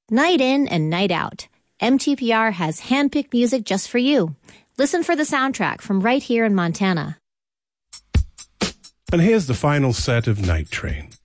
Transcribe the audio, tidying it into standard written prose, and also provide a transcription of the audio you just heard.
Night in and night out, MTPR has handpicked music just for you. Listen for the soundtrack from right here in Montana. And here's the final set of Night Train.